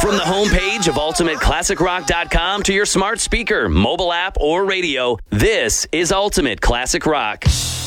From the homepage of UltimateClassicRock.com to your smart speaker, mobile app, or radio, this is Ultimate Classic Rock.